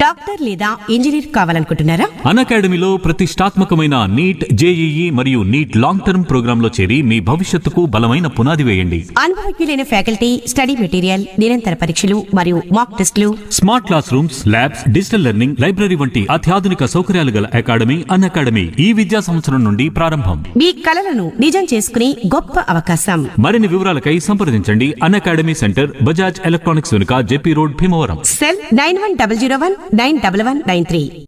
Doctor లేదా engineer కావాలనుకుంటున్నారా? అకాడమీలో ప్రతిష్టాత్మకమైన నీట్, జేఈఈ మరియు నీట్ లాంగ్ టర్మ్ ప్రోగ్రాంలో చేరి మీ భవిష్యత్తుకు బలమైన పునాది వేయండి. అనుభవజ్ఞులైన ఫ్యాకల్టీ, స్టడీ మెటీరియల్, నిరంతర పరీక్షలు మరియు మాక్ టెస్టులు, smart class rooms, labs, digital learning, library వంటి అత్యాధునిక సౌకర్యాలు గల అకాడమీ అకాడమీ ఈ విద్యా సంవత్సరం నుండి ప్రారంభం. మీ కలలను నిజం చేసుకునే గొప్ప అవకాశం. మరిన్ని వివరాలకై సంప్రదించండి అకాడమీ సెంటర్, బజాజ్ ఎలక్ట్రానిక్స్ వెనుక, జెపీ రోడ్, భీమవరం. సెల్ 9101911193.